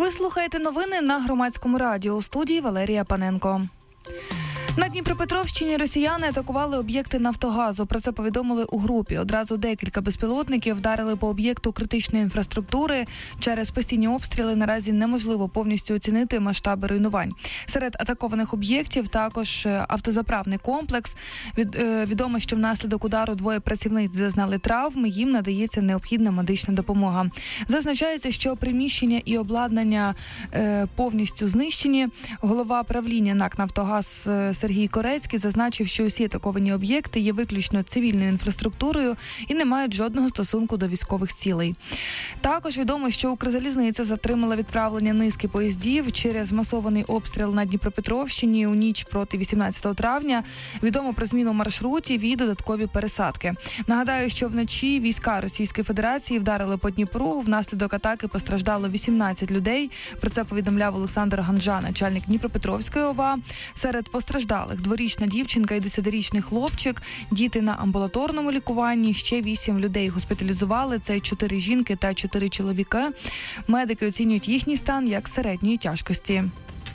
Ви слухаєте новини на Громадському радіо. У студії Валерія Паненко. На Дніпропетровщині росіяни атакували об'єкти Нафтогазу. Про це повідомили у групі. Одразу декілька безпілотників вдарили по об'єкту критичної інфраструктури. Через постійні обстріли наразі неможливо повністю оцінити масштаби руйнувань. Серед атакованих об'єктів також автозаправний комплекс. Відомо, що внаслідок удару двоє працівниць зазнали травм, їм надається необхідна медична допомога. Зазначається, що приміщення і обладнання повністю знищені. Голова правління НАК «Нафтогаз» Сергій Корецький зазначив, що усі атаковані об'єкти є виключно цивільною інфраструктурою і не мають жодного стосунку до військових цілей. Також відомо, що Укрзалізниця затримала відправлення низки поїздів через масований обстріл на Дніпропетровщині у ніч проти 18 травня. Відомо про зміну маршрутів і додаткові пересадки. Нагадаю, що вночі війська Російської Федерації вдарили по Дніпру. Внаслідок атаки постраждало 18 людей. Про це повідомляв Олександр Ганжа, начальник Дніпропетровської ОВА. Серед постраждалих дворічна дівчинка і 10-річний хлопчик, діти на амбулаторному лікуванні, ще 8 людей госпіталізували, це 4 жінки та 4 чоловіки. Медики оцінюють їхній стан як середньої тяжкості.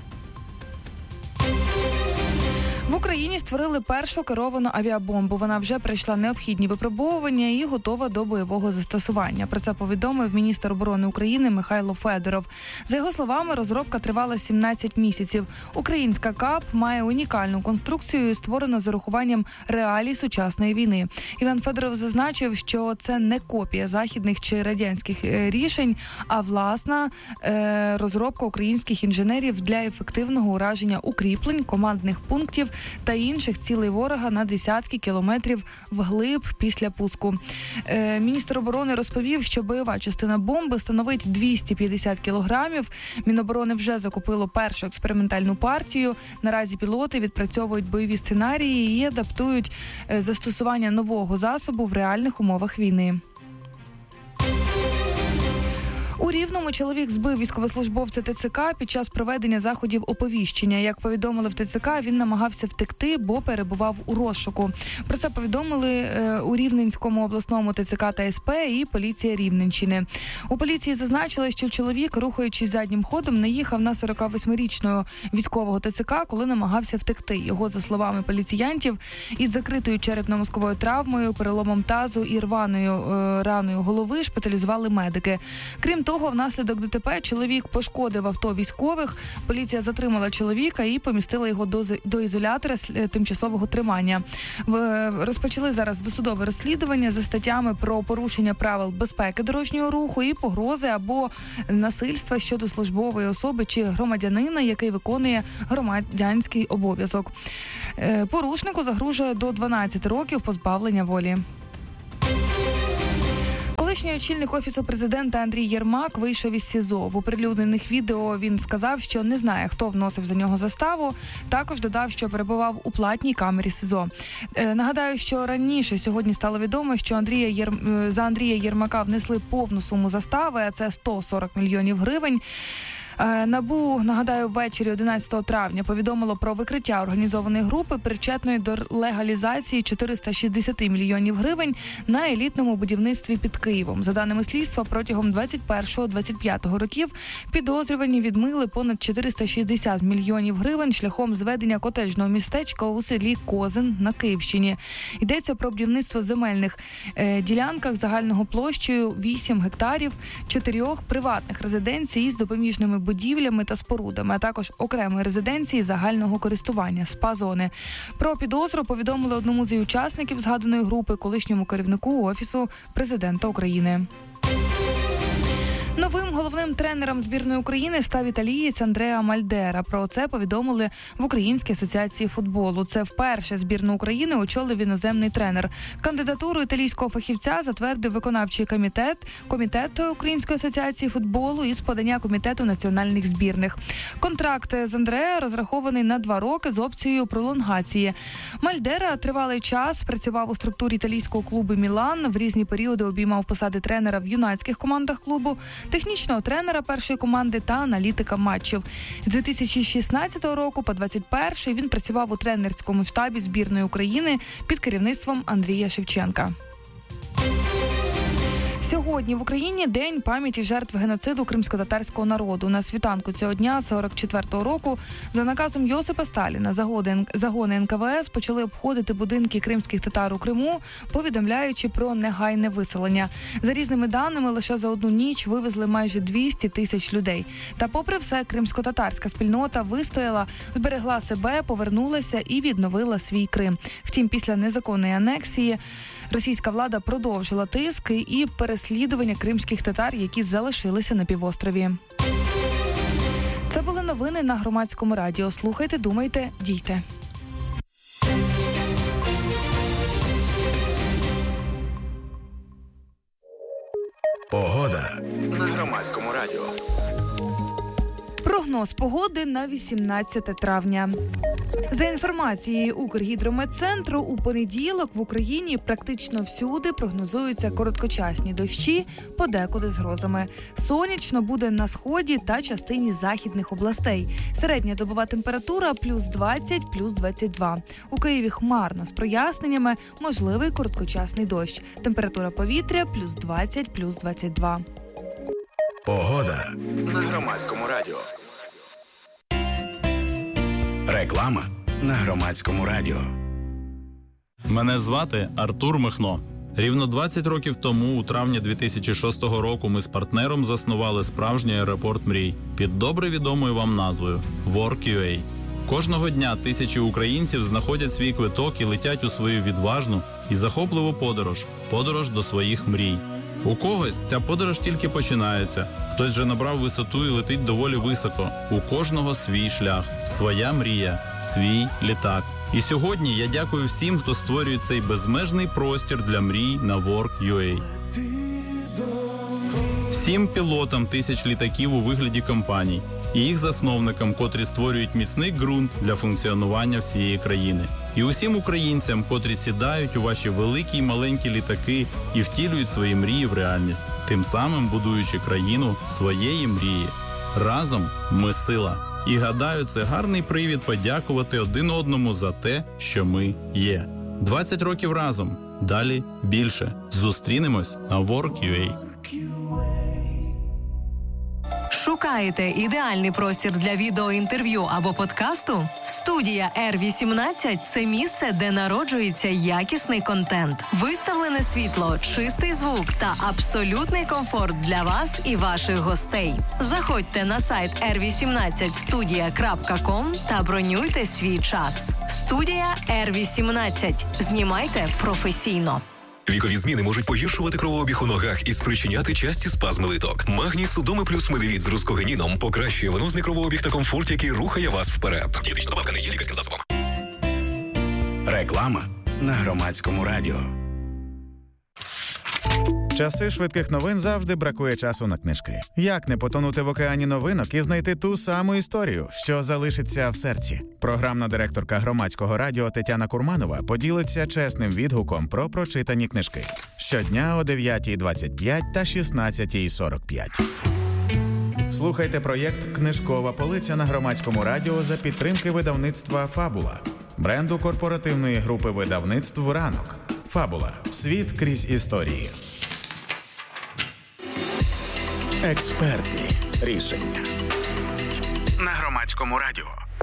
В Україні створили першу керовану авіабомбу. Вона вже пройшла необхідні випробовування і готова до бойового застосування. Про це повідомив міністр оборони України Михайло Федоров. За його словами, розробка тривала 17 місяців. Українська КАП має унікальну конструкцію, створену з урахуванням реалій сучасної війни. Іван Федоров зазначив, що це не копія західних чи радянських рішень, а власна розробка українських інженерів для ефективного ураження укріплень, командних пунктів та інших цілей ворога на десятки кілометрів вглиб після пуску. Міністр оборони розповів, що бойова частина бомби становить 250 кілограмів. Міноборони вже закупило першу експериментальну партію. Наразі пілоти відпрацьовують бойові сценарії і адаптують застосування нового засобу в реальних умовах війни. У Рівному чоловік збив військовослужбовця ТЦК під час проведення заходів оповіщення. Як повідомили в ТЦК, він намагався втекти, бо перебував у розшуку. Про це повідомили у Рівненському обласному ТЦК та СП і поліція Рівненщини. У поліції зазначили, що чоловік, рухаючись заднім ходом, наїхав на 48-річного військового ТЦК, коли намагався втекти. Його, за словами поліціянтів, із закритою черепно-мозковою травмою, переломом тазу і рваною раною голови шпиталізували медики. Крім того, внаслідок ДТП чоловік пошкодив авто військових. Поліція затримала чоловіка і помістила його до ізолятора тимчасового тримання. Розпочали зараз досудове розслідування за статтями про порушення правил безпеки дорожнього руху і погрози або насильства щодо службової особи чи громадянина, який виконує громадянський обов'язок. Порушнику загрожує до 12 років позбавлення волі. Колишній очільник Офісу президента Андрій Єрмак вийшов із СІЗО. В оприлюднених відео він сказав, що не знає, хто вносив за нього заставу. Також додав, що перебував у платній камері СІЗО. Нагадаю, що раніше сьогодні стало відомо, що за Андрія Єрмака внесли повну суму застави, а це 140 мільйонів гривень. НАБУ, нагадаю, ввечері 11 травня повідомило про викриття організованої групи, причетної до легалізації 460 мільйонів гривень на елітному будівництві під Києвом. За даними слідства, протягом 21-25 років підозрювані відмили понад 460 мільйонів гривень шляхом зведення котеджного містечка у селі Козин на Київщині. Йдеться про будівництво земельних ділянках загальною площею 8 гектарів, 4 приватних резиденцій із допоміжними будівлями та спорудами, а також окремої резиденції загального користування СПА-зони. Про підозру повідомили одному з учасників згаданої групи, колишньому керівнику Офісу президента України. Новим головним тренером збірної України став італієць Андреа Мальдера. Про це повідомили в Українській асоціації футболу. Це вперше збірну України очолив іноземний тренер. Кандидатуру італійського фахівця затвердив виконавчий комітет Української асоціації футболу із подання комітету національних збірних. Контракт з Андреа розрахований на 2 роки з опцією пролонгації. Мальдера тривалий час працював у структурі італійського клубу «Мілан», в різні періоди обіймав посади тренера в юнацьких командах клубу, технічного тренера першої команди та аналітика матчів. З 2016 року по 2021 він працював у тренерському штабі збірної України під керівництвом Андрія Шевченка. Сьогодні Сьогодні в Україні День пам'яті жертв геноциду кримськотатарського народу. На світанку цього дня 44-го року за наказом Йосипа Сталіна загони НКВС почали обходити будинки кримських татар у Криму, повідомляючи про негайне виселення. За різними даними, лише за одну ніч вивезли майже 200 тисяч людей. Та попри все, кримськотатарська спільнота вистояла, зберегла себе, повернулася і відновила свій Крим. Втім, після незаконної анексії російська влада продовжила тиск і переслідування кримських татар, які залишилися на півострові. Це були новини на Громадському радіо. Слухайте, думайте, дійте. Погода на Громадському радіо. Прогноз погоди на 18 травня. За інформацією Укргідрометцентру, у понеділок в Україні практично всюди прогнозуються короткочасні дощі, подекуди з грозами. Сонячно буде на сході та частині західних областей. Середня добова температура плюс 20, плюс 22. У Києві хмарно з проясненнями, можливий короткочасний дощ. Температура повітря плюс 20, плюс 22. Погода на Громадському радіо. Реклама на Громадському радіо. Мене звати Артур Михно. Рівно 20 років тому, у травні 2006 року, ми з партнером заснували справжній аеропорт мрій під добре відомою вам назвою Work.ua. Кожного дня тисячі українців знаходять свій квиток і летять у свою відважну і захопливу подорож до своїх мрій. У когось ця подорож тільки починається, хтось вже набрав висоту і летить доволі високо. У кожного свій шлях, своя мрія, свій літак. І сьогодні я дякую всім, хто створює цей безмежний простір для мрій на Work.ua. Всім пілотам тисяч літаків у вигляді компаній і їх засновникам, котрі створюють міцний ґрунт для функціонування всієї країни. І усім українцям, котрі сідають у ваші великі й маленькі літаки і втілюють свої мрії в реальність, тим самим будуючи країну своєї мрії. Разом ми сила. І гадаю, це гарний привід подякувати один одному за те, що ми є. 20 років разом. Далі більше. Зустрінемось на Work.ua. Шукаєте ідеальний простір для відеоінтерв'ю або подкасту? Студія R18 – це місце, де народжується якісний контент. Виставлене світло, чистий звук та абсолютний комфорт для вас і ваших гостей. Заходьте на сайт r18studia.com та бронюйте свій час. Студія R18. Знімайте професійно. Вікові зміни можуть погіршувати кровообіг у ногах і спричиняти часті спазми литок. Магній Судоми плюс Медивіт з рускогеніном покращує венозний кровообіг та комфорт, який рухає вас вперед. Дієтична добавка не є лікарським засобом. Реклама на Громадському радіо. Часи швидких новин завжди бракує часу на книжки. Як не потонути в океані новинок і знайти ту саму історію, що залишиться в серці? Програмна директорка Громадського радіо Тетяна Курманова поділиться чесним відгуком про прочитані книжки. Щодня о 9:25 та 16:45. Слухайте проєкт «Книжкова полиця» на Громадському радіо за підтримки видавництва «Фабула», бренду корпоративної групи видавництв «Ранок». «Фабула. Світ крізь історії». Експертні рішення На Громадському радіо.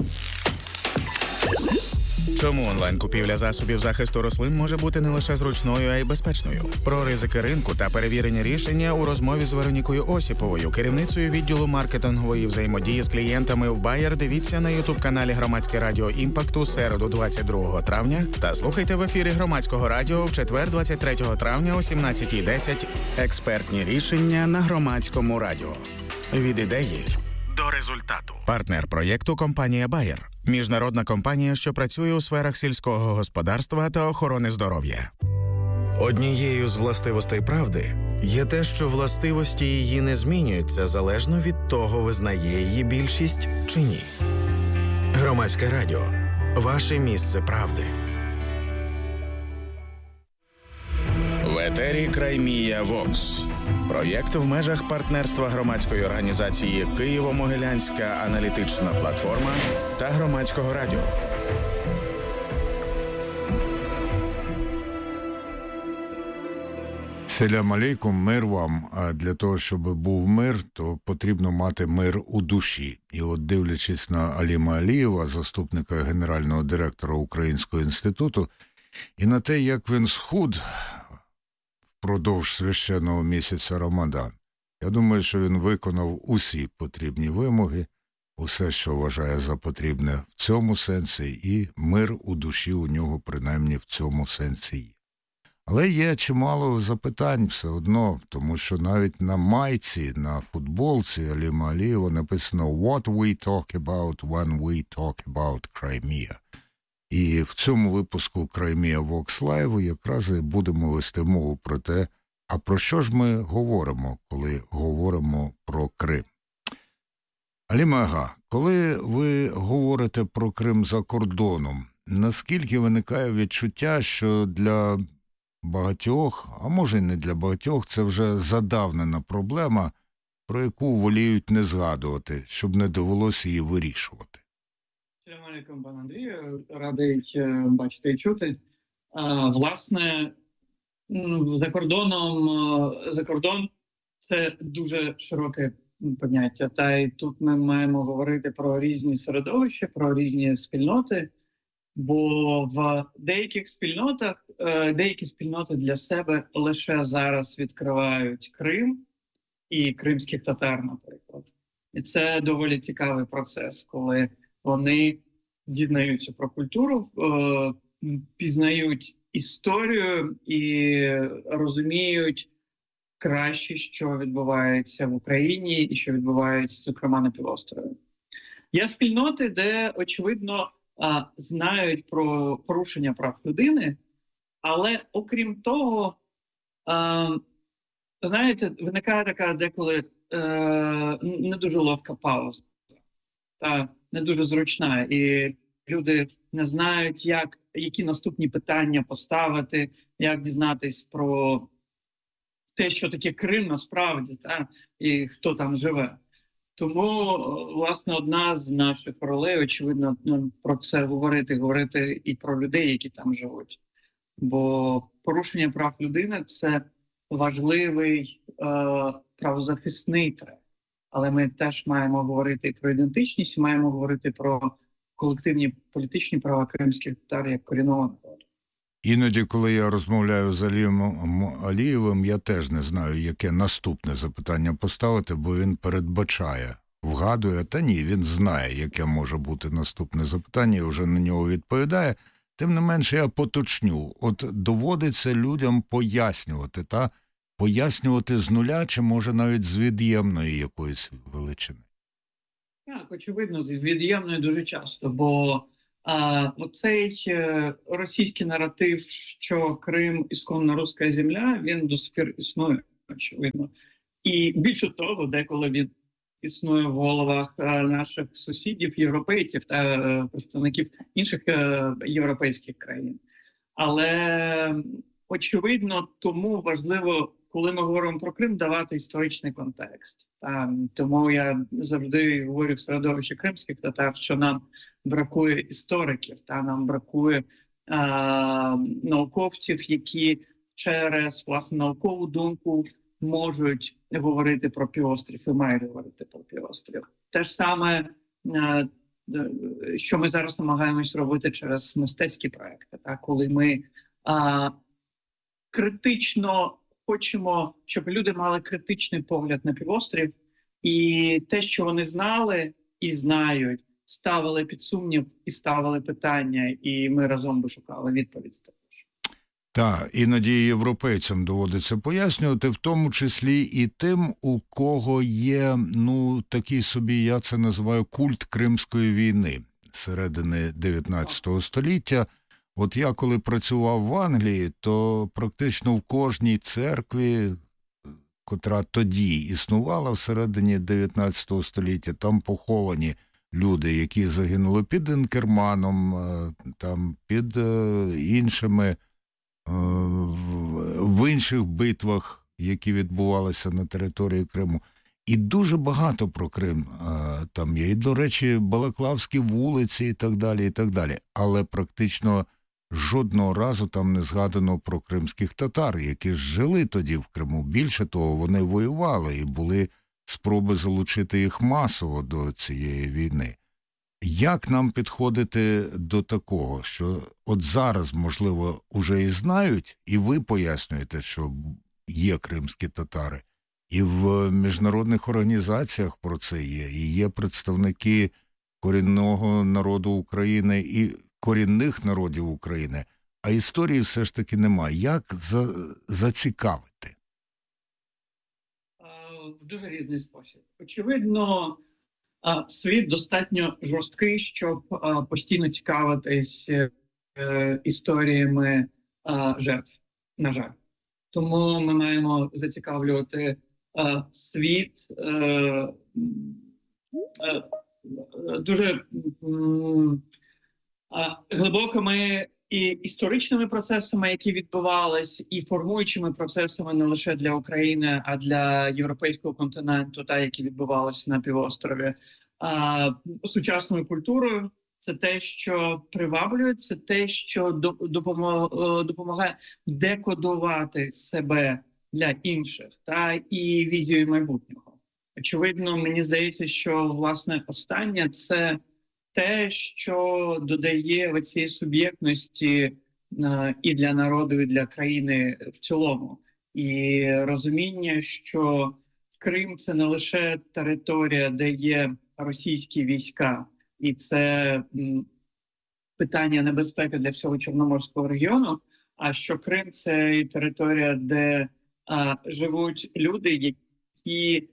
Чому онлайн-купівля засобів захисту рослин може бути не лише зручною, а й безпечною? Про ризики ринку та перевірені рішення у розмові з Веронікою Осіповою, керівницею відділу маркетингової взаємодії з клієнтами в Bayer. Дивіться на ютуб-каналі Громадське радіо «Імпакт» у середу 22 травня та слухайте в ефірі Громадського радіо в четвер 23 травня о 17:10. Експертні рішення на Громадському радіо. Від ідеї До результату. Партнер проєкту – компанія Bayer. Міжнародна компанія, що працює у сферах сільського господарства та охорони здоров'я. Однією з властивостей правди є те, що властивості її не змінюються залежно від того, визнає її більшість чи ні. Громадське радіо. Ваше місце правди. В етері Краймія Вокс. Проєкт в межах партнерства громадської організації «Києво-Могилянська аналітична платформа» та Громадського радіо. Селям алейкум, мир вам. А для того, щоб був мир, то потрібно мати мир у душі. І от дивлячись на Аліма Алієва, заступника генерального директора Українського інституту, і на те, як він схуд впродовж священного місяця Рамадан, я думаю, що він виконав усі потрібні вимоги, усе, що вважає за потрібне в цьому сенсі, і мир у душі у нього принаймні в цьому сенсі є. Але є чимало запитань все одно, тому що навіть на майці, на футболці Аліма Алієва написано «What we talk about when we talk about Crimea». І в цьому випуску Crimea Vox Live якраз і будемо вести мову про те, а про що ж ми говоримо, коли говоримо про Крим. Аліма Ага, коли ви говорите про Крим за кордоном, наскільки виникає відчуття, що для багатьох, а може й не для багатьох, це вже задавнена проблема, про яку воліють не згадувати, щоб не довелося її вирішувати? Салям алейкум, пан Андрію. Радий бачити і чути. Власне, за кордон – це дуже широке поняття. Та й тут ми маємо говорити про різні середовища, про різні спільноти. Бо в деяких спільнотах, деякі спільноти для себе лише зараз відкривають Крим і кримських татар, наприклад. І це доволі цікавий процес, коли вони дізнаються про культуру, пізнають історію і розуміють краще, що відбувається в Україні і що відбувається, зокрема, на півострові. Є спільноти, де, очевидно, знають про порушення прав людини, але окрім того, знаєте, виникає така деколи не дуже ловка пауза, та не дуже зручна, і люди не знають, які наступні питання поставити, як дізнатись про те, що таке Крим насправді, та, і хто там живе. Тому, власне, одна з наших ролей, очевидно, про це говорити і про людей, які там живуть. Бо порушення прав людини – це важливий правозахисний трек. Але ми теж маємо говорити і про ідентичність, маємо говорити про колективні політичні права кримських татар як корінного народу. Іноді, коли я розмовляю з Алієм Алієвим, я теж не знаю, яке наступне запитання поставити, бо він передбачає, вгадує, та ні, він знає, яке може бути наступне запитання, і вже на нього відповідає. Тим не менше, я поточню. От доводиться людям пояснювати з нуля, чи може навіть з від'ємної якоїсь величини. Так, очевидно, з від'ємної дуже часто, бо оцей російський наратив, що Крим – ісконно руська земля, він до сих пір існує, очевидно. І більше того, деколи він існує в головах наших сусідів, європейців та представників інших європейських країн. Але, очевидно, тому важливо, коли ми говоримо про Крим, давати історичний контекст. Тому я завжди говорю в середовищі кримських татар, що нам бракує істориків, нам бракує науковців, які через власне наукову думку можуть говорити про півострів і мають говорити про півострів. Те ж саме, що ми зараз намагаємось робити через мистецькі проекти, коли ми критично хочемо, щоб люди мали критичний погляд на півострів, і те, що вони знали і знають, ставили під сумнів і ставили питання, і ми разом би шукали відповіді також. Так, іноді європейцям доводиться пояснювати, в тому числі і тим, у кого є, такий собі, я це називаю, культ Кримської війни середини 19 століття. От я коли працював в Англії, то практично в кожній церкві, котра тоді існувала всередині 19 століття, там поховані люди, які загинули під Інкерманом, там під іншими, в інших битвах, які відбувалися на території Криму. І дуже багато про Крим там є. І, до речі, Балаклавські вулиці і так далі, і так далі. Але практично жодного разу там не згадано про кримських татар, які ж жили тоді в Криму. Більше того, вони воювали і були спроби залучити їх масово до цієї війни. Як нам підходити до такого, що от зараз, можливо, уже і знають, і ви пояснюєте, що є кримські татари, і в міжнародних організаціях про це є, і є представники корінного народу України і корінних народів України, а історії все ж таки немає. Як зацікавити? В дуже різний спосіб. Очевидно, світ достатньо жорсткий, щоб постійно цікавитись історіями жертв, на жаль. Тому ми маємо зацікавлювати світ дуже глибокими і історичними процесами, які відбувалися, і формуючими процесами не лише для України, а для європейського континенту, які відбувалися на півострові. Сучасною культурою – це те, що приваблює, це те, що допомагає декодувати себе для інших і візію майбутнього. Очевидно, мені здається, що, власне, останнє – це те, що додає цієї суб'єктності і для народу, і для країни в цілому. І розуміння, що Крим – це не лише територія, де є російські війська, і це питання небезпеки для всього Чорноморського регіону, а що Крим – це і територія, де живуть люди, які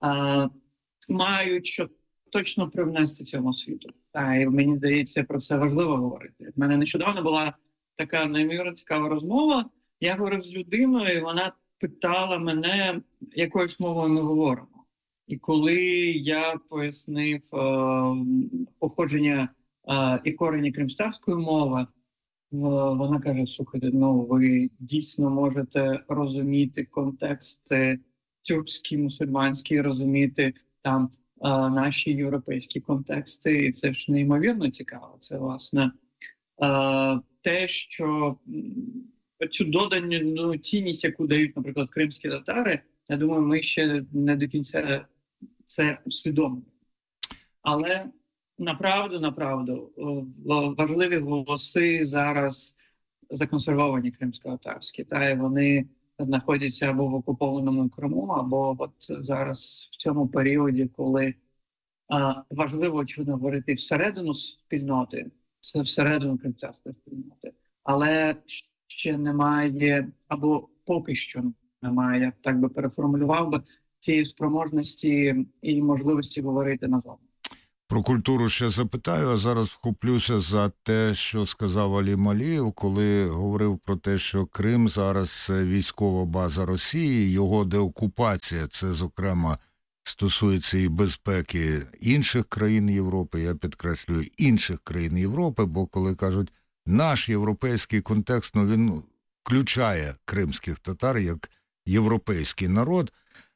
мають що точно привнести цьому світу. І мені здається, про це важливо говорити. В мене нещодавно була така неймовірно цікава розмова. Я говорив з людиною, і вона питала мене, якою ж мовою ми говоримо. І коли я пояснив походження і корені кримської мови, вона каже: слухайте, ви дійсно можете розуміти контексти тюркські, мусульманські, розуміти там наші європейські контексти, і це ж неймовірно цікаво. Це, власне, те, що цю додану цінність, яку дають, наприклад, кримські татари, я думаю, ми ще не до кінця це усвідомлюємо. Але направду, важливі голоси зараз законсервовані кримсько-татарські, і вони знаходяться або в окупованому Криму, або от зараз в цьому періоді, коли важливо, очевидно, говорити всередину спільноти, це всередину кримської спільноти, але ще немає, або поки що немає, я так би переформулював би, цієї спроможності і можливості говорити назовні. Про культуру ще запитаю, а зараз вхоплюся за те, що сказав Алім Алієв, коли говорив про те, що Крим зараз – це військова база Росії, його деокупація – це, зокрема, стосується і безпеки інших країн Європи, я підкреслюю, інших країн Європи, бо коли кажуть, наш європейський контекст, він включає кримських татар як європейський народ,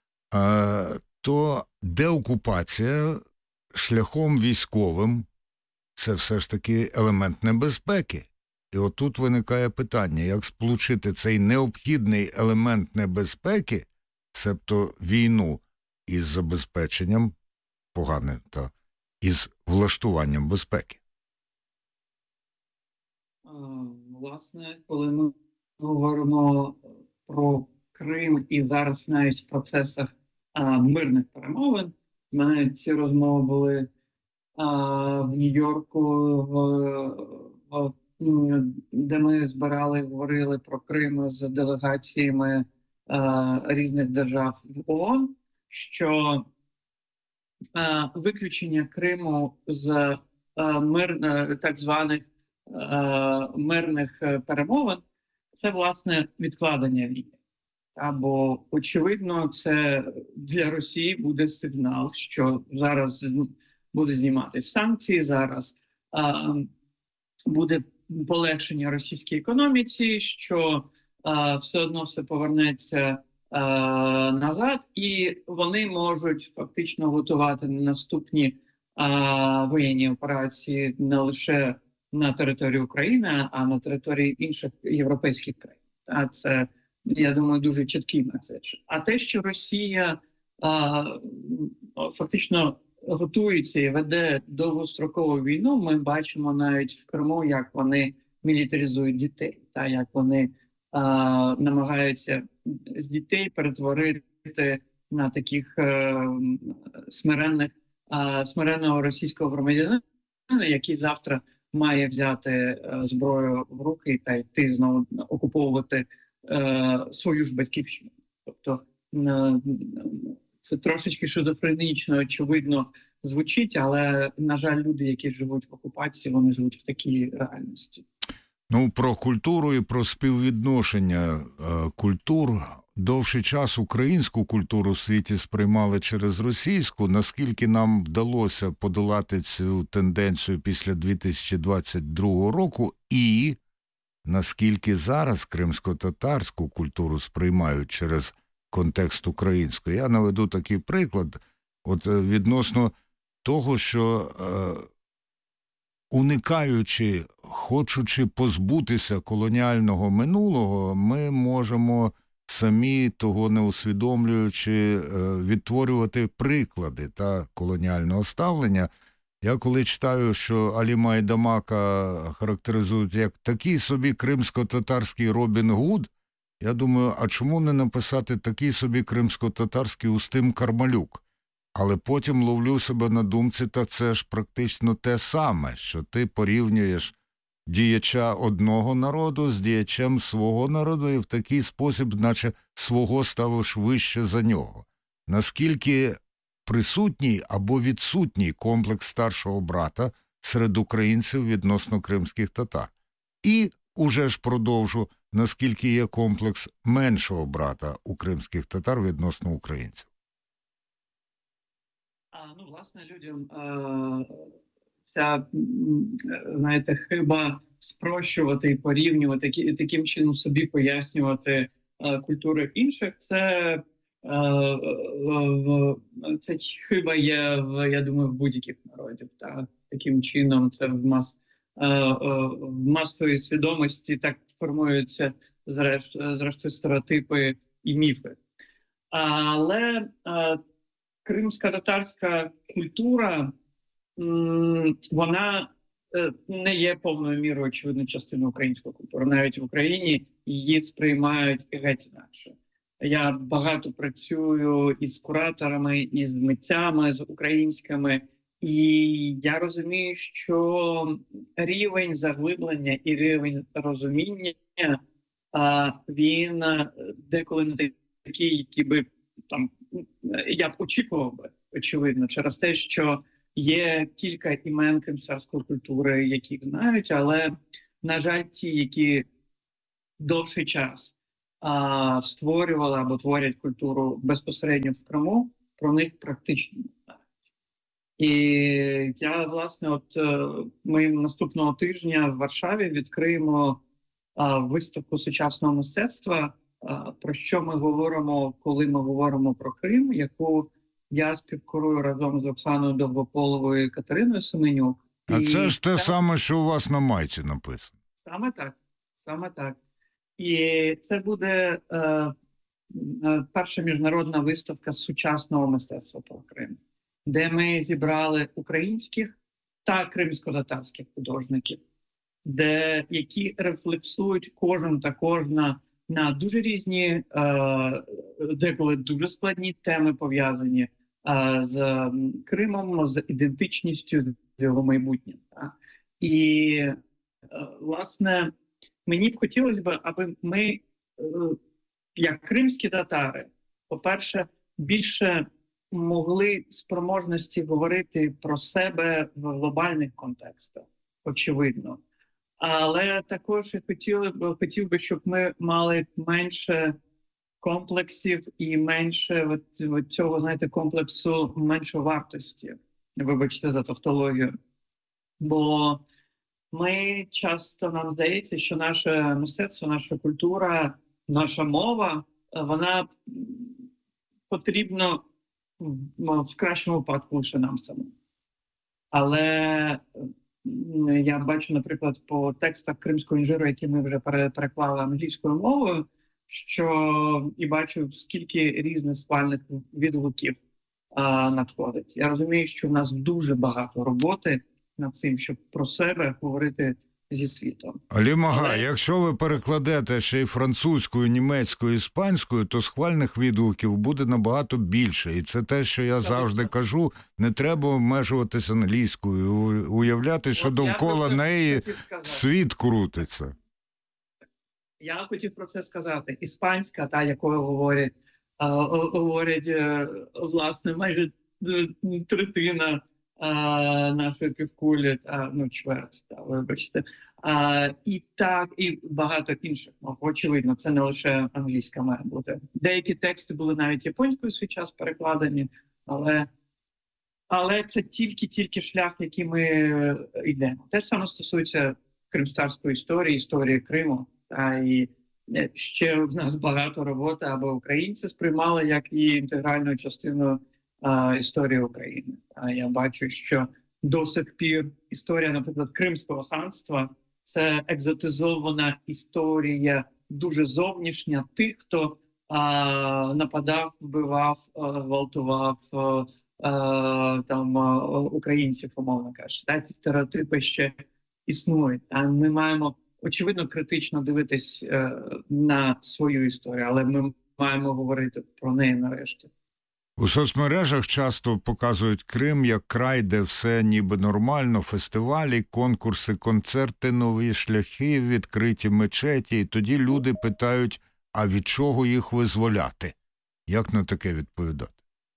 то деокупація шляхом військовим – це все ж таки елемент небезпеки. І отут виникає питання, як сполучити цей необхідний елемент небезпеки, себто війну, із забезпеченням погане та із влаштуванням безпеки. Власне, коли ми говоримо про Крим і зараз навіть в процесах мирних перемовин, у мене ці розмови були в Нью-Йорку, де ми говорили про Крим з делегаціями різних держав в ООН, що виключення Криму з так званих мирних перемовин – це, власне, відкладення війни. Або, очевидно, це для Росії буде сигнал, що зараз буде знімати санкції, зараз буде полегшення російській економіці, що все одно все повернеться назад, і вони можуть фактично готувати наступні воєнні операції не лише на території України, а на території інших європейських країн. А це, я думаю, дуже чіткий меседж. А те, що Росія фактично готується і веде довгострокову війну, ми бачимо навіть в Криму, як вони мілітаризують дітей, та як вони намагаються з дітей перетворити на таких смиренного російського громадянина, який завтра має взяти зброю в руки та йти знову окуповувати свою ж батьківщину. Тобто це трошечки шизофренічно, очевидно, звучить, але, на жаль, люди, які живуть в окупації, вони живуть в такій реальності. Ну, про культуру і про співвідношення культур. Довший час українську культуру в світі сприймали через російську. Наскільки нам вдалося подолати цю тенденцію після 2022 року і наскільки зараз кримсько-татарську культуру сприймають через контекст української. Я наведу такий приклад. От відносно того, що уникаючи, хочучи позбутися колоніального минулого, ми можемо самі, того не усвідомлюючи, відтворювати приклади та колоніального ставлення. Я коли читаю, що Аліма і Дамака характеризують як такий собі кримсько-татарський Робін Гуд, я думаю, а чому не написати такий собі кримсько-татарський Устим Кармалюк? Але потім ловлю себе на думці, та це ж практично те саме, що ти порівнюєш діяча одного народу з діячем свого народу і в такий спосіб, наче свого ставиш вище за нього. Наскільки присутній або відсутній комплекс старшого брата серед українців відносно кримських татар? І, уже ж продовжу, наскільки є комплекс меншого брата у кримських татар відносно українців? Ну, власне, людям ця, знаєте, хиба спрощувати і порівнювати, таким чином собі пояснювати культуру інших, це хиба є, я думаю, в будь-яких народів. Таким чином це в масовій свідомості так формуються, зрештою, стереотипи і міфи. Але кримсько-татарська культура, вона не є повною мірою, очевидно, частиною української культури. Навіть в Україні її сприймають геть інакше. Я багато працюю із кураторами, із митцями, з українськими, і я розумію, що рівень заглиблення і рівень розуміння, він деколи не такий, який би там я б очікував би, очевидно, через те, що є кілька імен кримської культури, які знають, але, на жаль, ті, які довший час створювали або творять культуру безпосередньо в Криму, про них практично не знають. І я, власне, ми наступного тижня в Варшаві відкриємо виставку сучасного мистецтва, про що ми говоримо, коли ми говоримо про Крим, яку я співкурую разом з Оксаною Довгополовою і Катериною Семенюк. А це ж те саме, що у вас на майці написано. Саме так. І це буде перша міжнародна виставка сучасного мистецтва про Крим, де ми зібрали українських та кримсько-татарських художників, які рефлексують кожен та кожна на дуже різні, деколи дуже складні теми, пов'язані з Кримом, з ідентичністю, з його майбутнім. І, власне, мені б хотілося б, аби ми, як кримські татари, по-перше, більше могли спроможності говорити про себе в глобальних контекстах, очевидно. Але також я хотів би, щоб ми мали менше комплексів і менше цього, знаєте, комплексу меншовартості. Вибачте за тавтологію. Бо ми часто, нам здається, що наше мистецтво, наша культура, наша мова, вона потрібна в кращому випадку лише нам самим. Але я бачу, наприклад, по текстах Кримського інжиру, які ми вже переклали англійською мовою, що і бачу, скільки різних схвальних відгуків надходить. Я розумію, що в нас дуже багато роботи над цим, щоб про себе говорити зі світом. Алі Мага, якщо ви перекладете ще й французькою, німецькою, іспанською, то схвальних відгуків буде набагато більше. І це те, що я завжди кажу, не треба обмежуватися англійською, уявляти, що довкола неї світ крутиться. Я хотів про це сказати. Іспанська, та, якою говорять власне, майже третина нашої півкулі, чверть, вибачте. І багато інших мов. Очевидно, це не лише англійська має бути. Деякі тексти були навіть японською свій час перекладені, але це тільки шлях, який ми йдемо. Те ж саме стосується кримської історії Криму. І ще в нас багато роботи, аби українці сприймали як її інтегральну частину історії України. Я бачу, що до сих пір історія, наприклад, Кримського ханства – це екзотизована історія, дуже зовнішня тих, хто нападав, вбивав, гвалтував українців, умовно кажучи. Ці стереотипи ще існують. Ми маємо, очевидно, критично дивитись на свою історію, але ми маємо говорити про неї нарешті. У соцмережах часто показують Крим як край, де все ніби нормально, фестивалі, конкурси, концерти, нові шляхи, відкриті мечеті. І тоді люди питають, а від чого їх визволяти? Як на таке відповідати?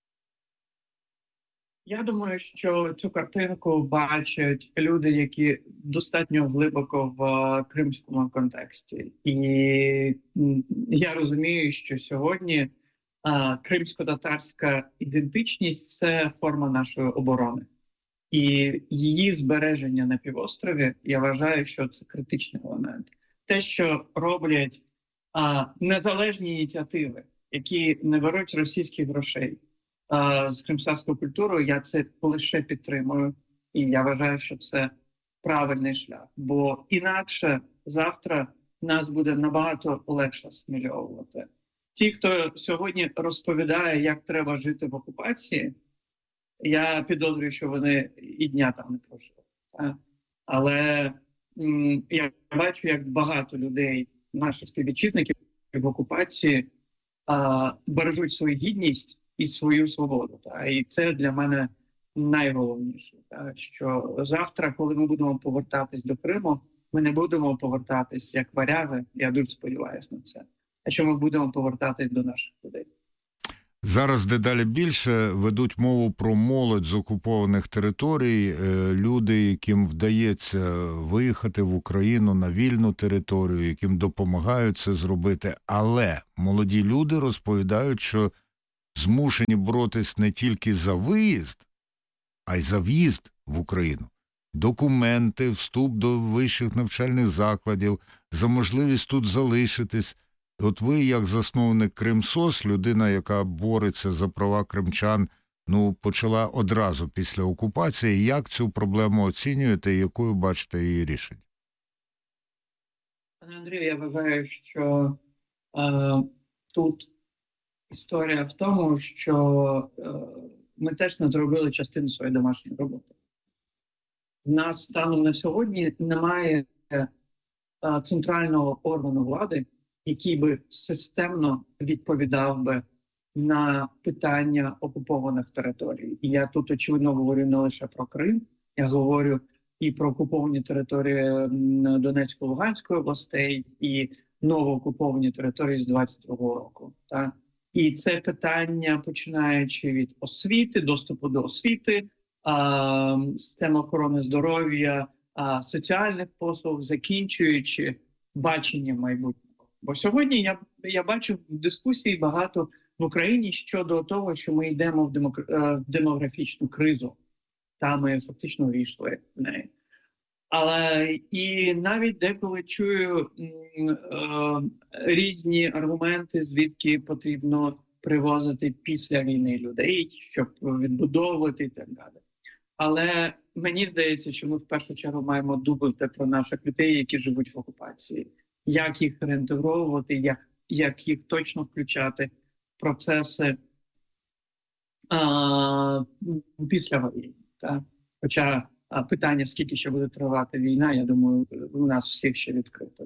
Я думаю, що цю картинку бачать люди, які достатньо глибоко в кримському контексті. І я розумію, що сьогодні кримсько-татарська ідентичність – це форма нашої оборони. І її збереження на півострові, я вважаю, що це критичний елемент. Те, що роблять незалежні ініціативи, які не беруть російських грошей з кримською культурою, я це лише підтримую. І я вважаю, що це правильний шлях. Бо інакше завтра нас буде набагато легше асимільовувати. Ті, хто сьогодні розповідає, як треба жити в окупації, я підозрюю, що вони і дня там не прожили. Але я бачу, як багато людей, наших співвітчизників в окупації, бережуть свою гідність і свою свободу. І це для мене найголовніше. Що завтра, коли ми будемо повертатись до Криму, ми не будемо повертатись як варяги, я дуже сподіваюся на це, а що ми будемо повертатись до наших людей. Зараз дедалі більше ведуть мову про молодь з окупованих територій, люди, яким вдається виїхати в Україну на вільну територію, яким допомагають це зробити. Але молоді люди розповідають, що змушені боротись не тільки за виїзд, а й за в'їзд в Україну. Документи, вступ до вищих навчальних закладів, за можливість тут залишитись. От ви, як засновник Кримсос, людина, яка бореться за права кримчан, почала одразу після окупації. Як цю проблему оцінюєте і якою бачите її рішення? Пане Андрію, я вважаю, що тут історія в тому, що ми теж не зробили частину своєї домашньої роботи. У нас станом на сьогодні немає центрального органу влади, який би системно відповідав би на питання окупованих територій. І я тут, очевидно, говорю не лише про Крим, я говорю і про окуповані території Донецької, Луганської областей, і новоокуповані території з 22-го року. Так? І це питання, починаючи від освіти, доступу до освіти, системи охорони здоров'я, соціальних послуг, закінчуючи баченням майбутнього. Бо сьогодні я бачу в дискусії багато в Україні щодо того, що ми йдемо в демографічну кризу. Та ми фактично війшли в неї. Але і навіть деколи чую різні аргументи, звідки потрібно привозити після війни людей, щоб відбудовувати і так далі. Але мені здається, що ми в першу чергу маємо думати про наших людей, які живуть в окупації. Як їх реінтегровувати, як їх точно включати в процеси після війни. Хоча питання, скільки ще буде тривати війна, я думаю, у нас всіх ще відкрито.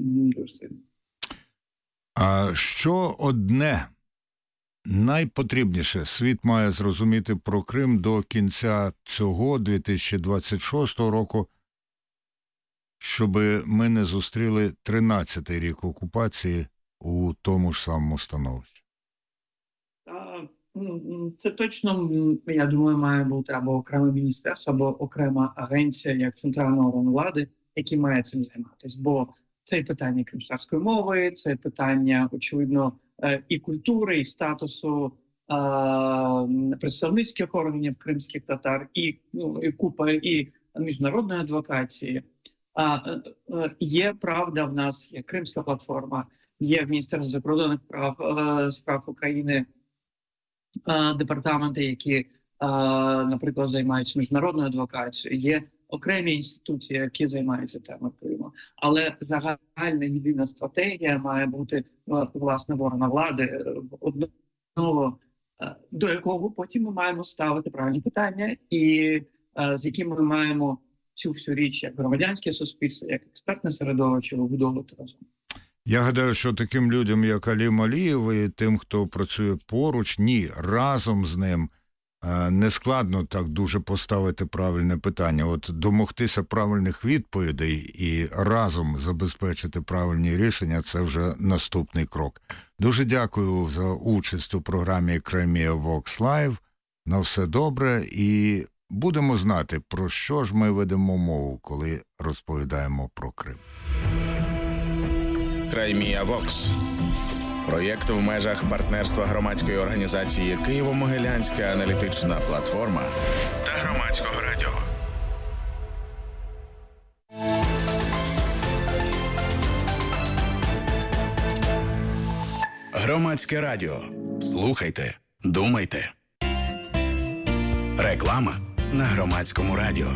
А що одне найпотрібніше світ має зрозуміти про Крим до кінця цього 2026 року, щоб ми не зустріли 13-й рік окупації у тому ж самому становищі? Це точно, я думаю, має бути або окреме міністерство, або окрема агенція, як центральний орган влади, які має цим займатися. Бо це питання кримської мови, це питання, очевидно, і культури, і статусу представницьких органів кримських татар, і купа і міжнародної адвокації. Є правда, в нас є Кримська платформа, є в Міністерстві закордонних справ України департаменти, які, наприклад, займаються міжнародною адвокацією, є окремі інституції, які займаються темою Криму. Але загальна єдина стратегія має бути, власне, в органах влади, одного, до якого потім ми маємо ставити правильні питання, і з якими ми маємо цю всю річ, як громадянське суспільство, як експертне середовище, вибудовувати разом. Я гадаю, що таким людям, як Алім Алієв, і тим, хто працює поруч, разом з ним не складно так дуже поставити правильне питання. От домогтися правильних відповідей і разом забезпечити правильні рішення – це вже наступний крок. Дуже дякую за участь у програмі Crimea Vox Live. На все добре і будемо знати, про що ж ми ведемо мову, коли розповідаємо про Крим. Crimea Vox. Проєкт в межах партнерства громадської організації Києво-Могилянська аналітична платформа та Громадського радіо. Громадське радіо. Слухайте, думайте. Реклама на Громадському радіо.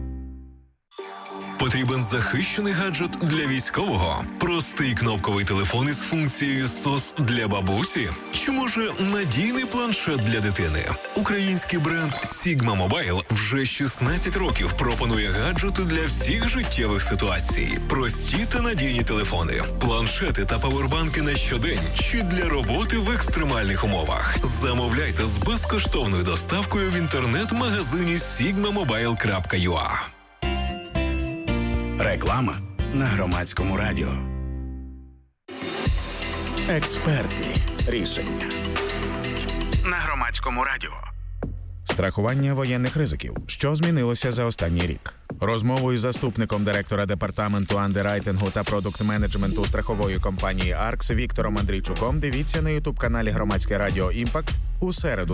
Потрібен захищений гаджет для військового? Простий кнопковий телефон із функцією SOS для бабусі? Чи може надійний планшет для дитини? Український бренд Sigma Mobile вже 16 років пропонує гаджети для всіх життєвих ситуацій. Прості та надійні телефони, планшети та павербанки на щодень чи для роботи в екстремальних умовах. Замовляйте з безкоштовною доставкою в інтернет-магазині sigmamobile.ua. Реклама на Громадському радіо. Експертні рішення. На Громадському радіо. Страхування воєнних ризиків. Що змінилося за останній рік? Розмову із заступником директора департаменту андеррайтингу та продукт-менеджменту страхової компанії «Аркс» Віктором Андрійчуком дивіться на ютуб-каналі Громадське радіо «Імпакт» у середу